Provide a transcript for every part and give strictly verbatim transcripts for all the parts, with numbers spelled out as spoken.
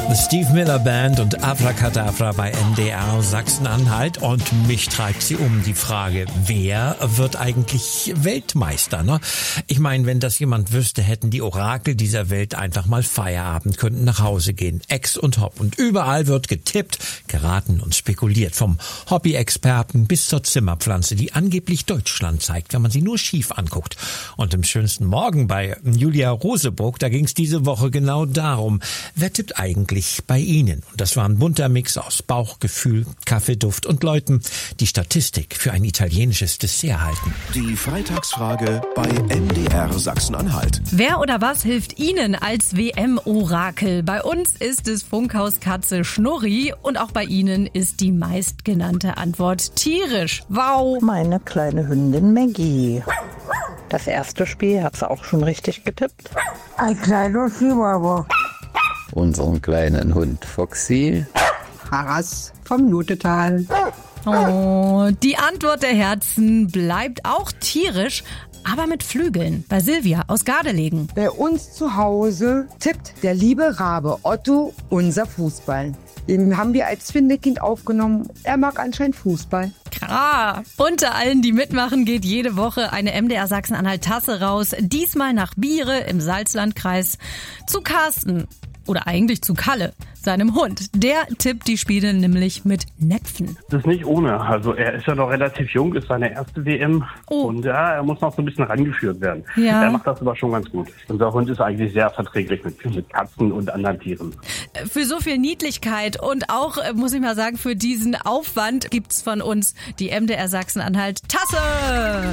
Steve Miller Band und Abracadabra bei M D R Sachsen-Anhalt, und mich treibt sie um die Frage, wer wird eigentlich Weltmeister, ne? Ich meine, wenn das jemand wüsste, hätten die Orakel dieser Welt einfach mal Feierabend, könnten nach Hause gehen, Ex und Hop, und überall wird getippt, geraten und spekuliert, vom Hobby-Experten bis zur Zimmerpflanze, die angeblich Deutschland zeigt, wenn man sie nur schief anguckt. Und im schönsten Morgen bei Julia Roseburg, da ging es diese Woche genau darum, wer tippt eigentlich bei Ihnen? Und das war ein bunter Mix aus Bauchgefühl, Kaffeeduft und Leuten, die Statistik für ein italienisches Dessert halten. Die Freitagsfrage bei M D R Sachsen-Anhalt. Wer oder was hilft Ihnen als W M-Orakel? Bei uns ist es Funkhauskatze Schnurri, und auch bei Ihnen ist die meistgenannte Antwort tierisch. Wow! Meine kleine Hündin Maggie. Das erste Spiel hat sie auch schon richtig getippt. Ein kleiner Chihuahua. Unseren kleinen Hund Foxy. Haras vom Notetal. Oh, die Antwort der Herzen bleibt auch tierisch, aber mit Flügeln. Bei Silvia aus Gardelegen. Bei uns zu Hause tippt der liebe Rabe Otto unser Fußball. Den haben wir als Findekind aufgenommen. Er mag anscheinend Fußball. Klar. Unter allen, die mitmachen, geht jede Woche eine M D R Sachsen-Anhalt-Tasse raus. Diesmal nach Biere im Salzlandkreis zu Carsten. Oder eigentlich zu Kalle, seinem Hund. Der tippt die Spiele nämlich mit Näpfen. Das ist nicht ohne. Also er ist ja noch relativ jung, ist seine erste W M. Oh. Und ja, er muss noch so ein bisschen rangeführt werden. Ja. Er macht das aber schon ganz gut. Unser Hund ist eigentlich sehr verträglich mit, mit Katzen und anderen Tieren. Für so viel Niedlichkeit und auch, muss ich mal sagen, für diesen Aufwand gibt's von uns die M D R Sachsen-Anhalt Tasse.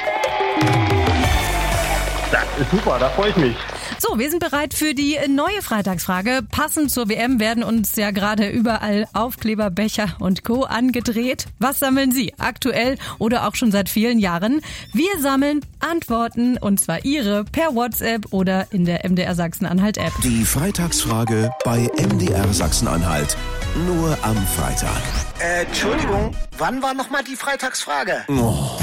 Das ist super, da freue ich mich. So, wir sind bereit für die neue Freitagsfrage. Passend zur W M werden uns ja gerade überall Aufkleber, Becher und Co. angedreht. Was sammeln Sie aktuell oder auch schon seit vielen Jahren? Wir sammeln Antworten, und zwar Ihre per WhatsApp oder in der M D R Sachsen-Anhalt-App. Die Freitagsfrage bei M D R Sachsen-Anhalt. Nur am Freitag. Äh, Entschuldigung, wann war nochmal die Freitagsfrage? Oh.